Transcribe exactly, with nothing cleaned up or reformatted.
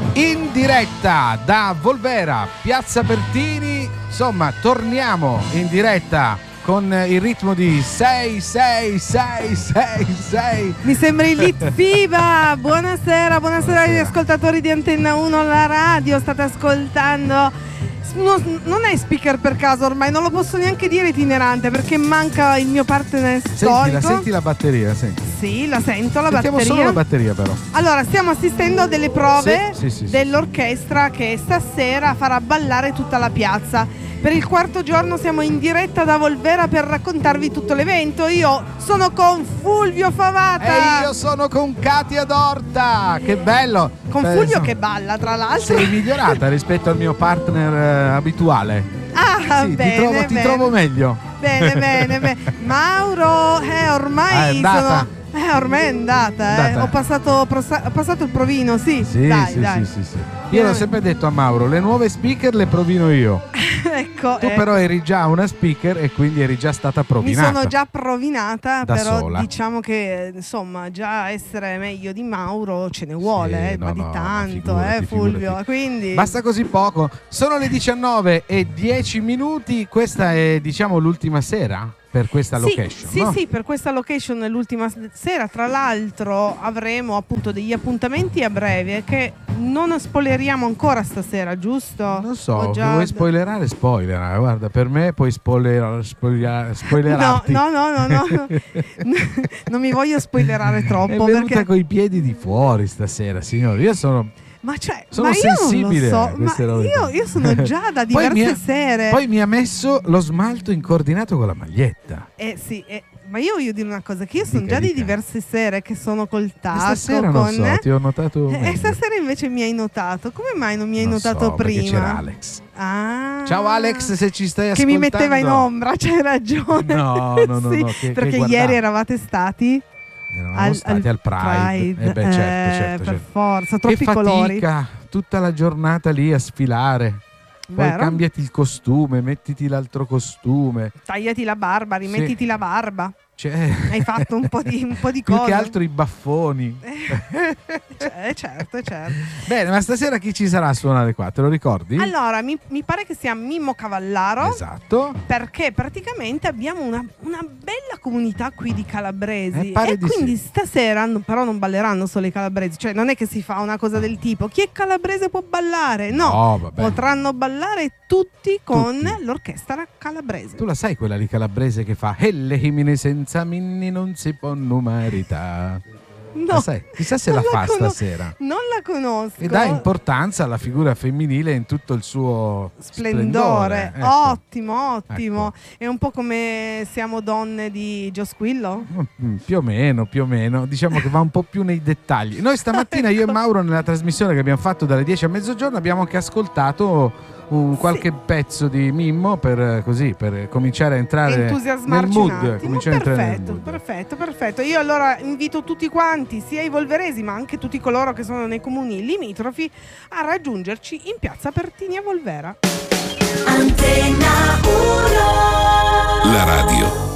In diretta da Volvera, Piazza Pertini, insomma torniamo in diretta con il ritmo di sei sei sei sei sei. Mi sembra il Lit Fiba. Buonasera, buonasera agli ascoltatori di Antenna uno, la radio. State ascoltando. Non è speaker per caso, ormai non lo posso neanche dire itinerante perché manca il mio partner storico. Senti, la senti la batteria? Senti. Sì, la sento la Sentiamo batteria. solo la batteria però. Allora, stiamo assistendo a delle prove sì, sì, sì, dell'orchestra sì. che stasera farà ballare tutta la piazza. Per il quarto giorno siamo in diretta da Volvera per raccontarvi tutto l'evento. Io sono con Fulvio Favata. E io sono con Katia Dorta. Che bello. Con Beh, Fulvio so... che balla, tra l'altro. Sei migliorata rispetto al mio partner eh, abituale. Ah, sì, bene, ti trovo, bene. ti trovo meglio. Bene, bene, bene. Mauro, eh, ormai ah, è andata. sono... Eh, ormai è andata, eh. andata. Ho passato, ho passato il provino, sì. Sì, dai, sì, dai. sì, sì, sì. Io l'ho sempre detto a Mauro, le nuove speaker le provino io. Ecco, tu eh. però eri già una speaker e quindi eri già stata provinata. Mi sono già provinata, da però sola. diciamo che insomma già essere meglio di Mauro ce ne vuole, sì, eh, no, ma di no, tanto, figurati, eh, Fulvio. figurati. Quindi basta così poco. Sono le diciannove e dieci minuti. Questa è, diciamo, l'ultima sera per questa sì, location. Sì, no? sì, per questa location è l'ultima sera. Tra l'altro avremo appunto degli appuntamenti a breve che non spoileriamo ancora stasera, giusto? Non so, già... vuoi spoilerare? Spoilera, guarda, per me puoi spoiler, spoiler, spoilerarti. No, no, no, no, no. Non mi voglio spoilerare troppo. È venuta perché... coi piedi di fuori stasera, signori. Io sono... Ma, cioè, sono ma io sensibile non a lo so, queste ma robe. io, io sono già da diverse poi ha, sere. Poi mi ha messo lo smalto incordinato con la maglietta. Eh sì, eh, ma io voglio dire una cosa, che io sono dica, già dica. di diverse sere che sono col tasco. Stasera con... non so, ti ho notato E meglio. stasera invece mi hai notato. Come mai non mi hai non notato so, prima? Perché c'era Alex. Ah, Ciao Alex, se ci stai che ascoltando. mi metteva in ombra, c'hai ragione. No, no, no, sì, no che, perché che ieri guardate. eravate stati Eravamo al, stati al Pride, Pride. Eh beh, certo, eh, certo, per certo. forza, Che troppi colori. fatica, tutta la giornata lì a sfilare. Poi Vero? cambiati il costume, mettiti l'altro costume. Tagliati la barba, rimettiti Sì. la barba. Cioè, Hai fatto un po' di, un po' di più cose. che altro i baffoni. Cioè, certo, certo. Bene, ma stasera chi ci sarà a suonare qua? Te lo ricordi? Allora, mi, mi pare che sia Mimmo Cavallaro. Esatto. Perché praticamente abbiamo una, una bella comunità qui di calabresi. Eh, pare e di quindi sì. stasera no, però non balleranno solo i calabresi. Cioè non è che si fa una cosa del tipo chi è calabrese può ballare. No, No, vabbè. potranno ballare tutti con Tutti. l'orchestra calabrese. Tu la sai quella di calabrese che fa E le himine senza minni non si possono marità. No, La sai? Chissà se la non fa cono- stasera. Non la conosco. E dà importanza alla figura femminile in tutto il suo Splendore, splendore. Ecco. ottimo, ottimo. Ecco. È un po' come Siamo donne di Giosquillo. Mm, Più o meno, più o meno. Diciamo che va un po' più nei dettagli. Noi stamattina, io e Mauro, nella trasmissione che abbiamo fatto dalle dieci a mezzogiorno, abbiamo anche ascoltato un qualche Sì. pezzo di Mimmo per così per cominciare a entrare nel Entusiasmarci mood. un attimo. Cominciare a entrare nel Perfetto, mood. perfetto, perfetto. Io allora invito tutti quanti, sia i volveresi ma anche tutti coloro che sono nei comuni limitrofi, a raggiungerci in piazza Pertini a Volvera. Antenna uno. La radio